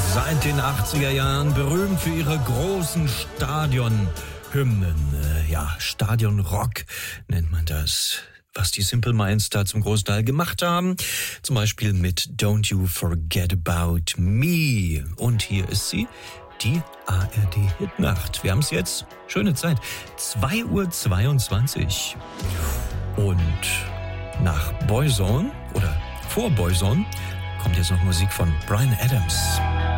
Seit den 80er Jahren berühmt für ihre großen Stadionhymnen. Stadionrock nennt man das. Was die Simple Minds da zum Großteil gemacht haben. Zum Beispiel mit Don't You Forget About Me. Und hier ist sie, die ARD-Hitnacht. Wir haben es jetzt, schöne Zeit, 2:22 Uhr. Und nach Boyzone oder vor Boyzone kommt jetzt noch Musik von Bryan Adams.